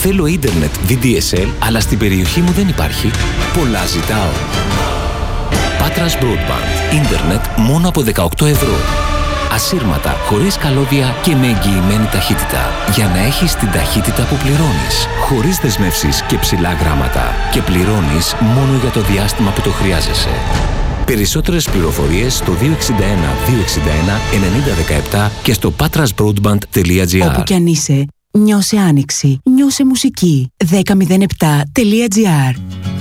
Θέλω ίντερνετ VDSL, αλλά στην περιοχή μου δεν υπάρχει. Πολλά ζητάω. Patras Broadband. Ίντερνετ μόνο από 18 ευρώ. Ασύρματα, χωρίς καλώδια και με εγγυημένη ταχύτητα. Για να έχεις την ταχύτητα που πληρώνεις. Χωρίς δεσμεύσεις και ψηλά γράμματα. Και πληρώνεις μόνο για το διάστημα που το χρειάζεσαι. Περισσότερες πληροφορίες στο 261 261 9017 και στο patrasbroadband.gr. Όπου κι αν είσαι, νιώσε άνοιξη, νιώσε μουσική. 1007.gr.